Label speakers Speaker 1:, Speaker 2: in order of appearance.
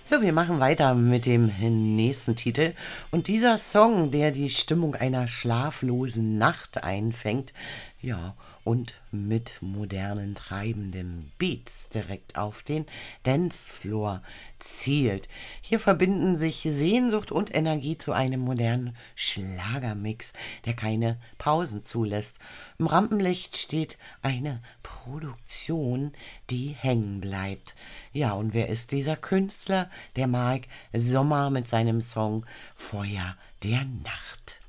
Speaker 1: So, wir machen weiter mit dem nächsten Titel. Und dieser Song, der die Stimmung einer schlaflosen Nacht einfängt, ja, und mit modernen, treibenden Beats direkt auf den Dancefloor zielt. Hier verbinden sich Sehnsucht und Energie zu einem modernen Schlagermix, der keine Pausen zulässt. Im Rampenlicht steht eine Produktion, die hängen bleibt. Ja, und wer ist dieser Künstler? Der Marc Sommer mit seinem Song Feuer der Nacht.